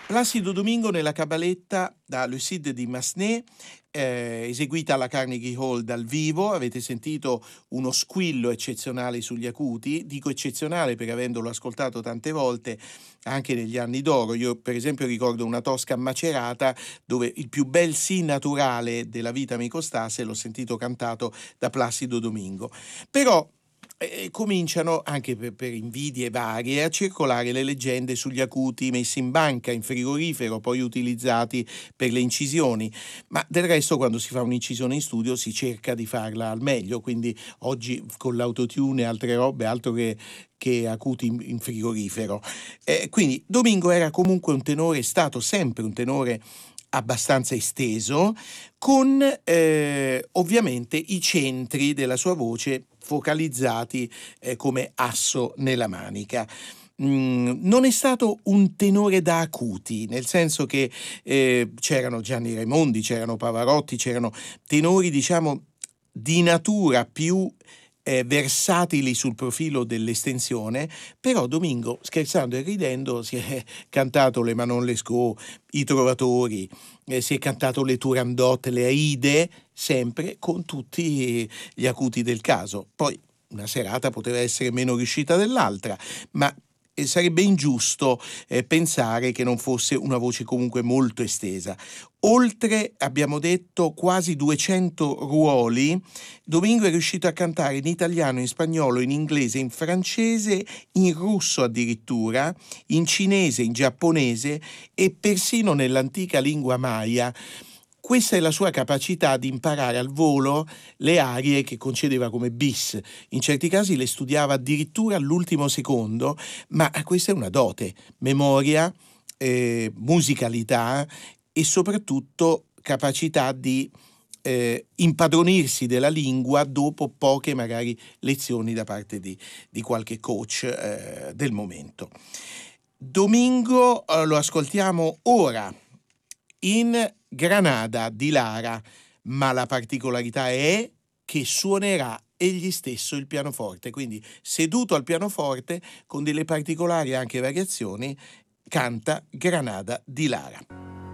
Placido Domingo nella cabaletta da Lucide di Massenet, eseguita alla Carnegie Hall dal vivo. Avete sentito uno squillo eccezionale sugli acuti, dico eccezionale perché avendolo ascoltato tante volte anche negli anni d'oro. Io per esempio ricordo una Tosca macerata dove il più bel sì naturale della vita mi costasse l'ho sentito cantato da Placido Domingo. Però cominciano, anche per invidie varie, a circolare le leggende sugli acuti messi in banca, in frigorifero, poi utilizzati per le incisioni. Ma del resto quando si fa un'incisione in studio si cerca di farla al meglio, quindi oggi con l'autotune e altre robe, altro che acuti in frigorifero. Quindi Domingo era comunque un tenore, è stato sempre un tenore abbastanza esteso, con ovviamente i centri della sua voce focalizzati come asso nella manica. Non è stato un tenore da acuti, nel senso che c'erano Gianni Raimondi, c'erano Pavarotti, c'erano tenori, diciamo, di natura più versatili sul profilo dell'estensione, però Domingo, scherzando e ridendo, si è cantato le Manon Lescaut, i Trovatori, si è cantato le Turandot, le Aide, sempre con tutti gli acuti del caso. Poi una serata poteva essere meno riuscita dell'altra, ma sarebbe ingiusto pensare che non fosse una voce comunque molto estesa. Oltre, abbiamo detto, quasi 200 ruoli, Domingo è riuscito a cantare in italiano, in spagnolo, in inglese, in francese, in russo addirittura, in cinese, in giapponese e persino nell'antica lingua maya. Questa è la sua capacità di imparare al volo le arie che concedeva come bis. In certi casi le studiava addirittura all'ultimo secondo, ma questa è una dote, memoria, musicalità e soprattutto capacità di impadronirsi della lingua dopo poche magari lezioni da parte di qualche coach del momento. Domingo lo ascoltiamo ora in Granada di Lara, ma la particolarità è che suonerà egli stesso il pianoforte, quindi seduto al pianoforte con delle particolari anche variazioni, canta Granada di Lara.